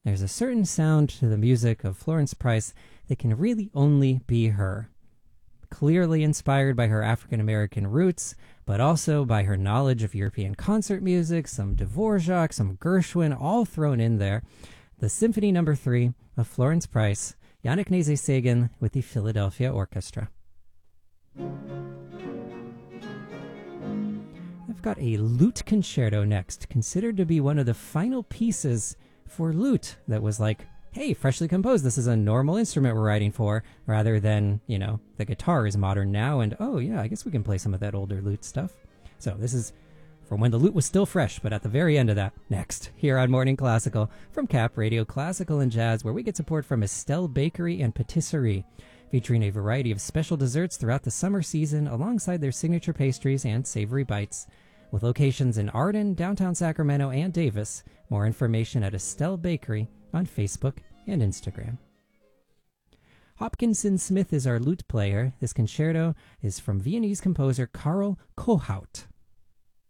There's a certain sound to the music of Florence Price that can really only be her. Clearly inspired by her African American roots, but also by her knowledge of European concert music, some Dvorak, some Gershwin, all thrown in there. The Symphony No. 3 of Florence Price, Yannick Nézet-Séguin with the Philadelphia Orchestra. I've got a lute concerto next, considered to be one of the final pieces for lute that was like, hey, freshly composed, this is a normal instrument we're writing for, rather than, the guitar is modern now, and oh yeah, I guess we can play some of that older lute stuff. So this is from when the lute was still fresh, but at the very end of that, next, here on Morning Classical, from Cap Radio Classical and Jazz, where we get support from Estelle Bakery and Patisserie, featuring a variety of special desserts throughout the summer season, alongside their signature pastries and savory bites. With locations in Arden, downtown Sacramento, and Davis. More information at Estelle Bakery on Facebook and Instagram. Hopkinson Smith is our lute player. This concerto is from Viennese composer Karl Kohaut.